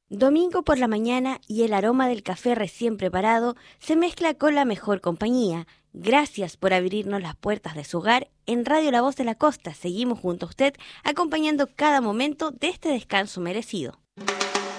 Domingo por la mañana y el aroma del café recién preparado se mezcla con la mejor compañía. Gracias por abrirnos las puertas de su hogar. En Radio La Voz de la Costa seguimos junto a usted, acompañando cada momento de este descanso merecido.